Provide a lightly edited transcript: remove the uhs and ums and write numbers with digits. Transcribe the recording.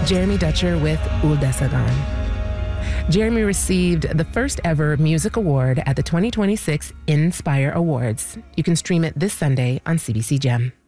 Jeremy Dutcher with Uldasagan. Jeremy received the first ever music award at the 2026 Inspire Awards. You can stream it this Sunday on CBC Gem.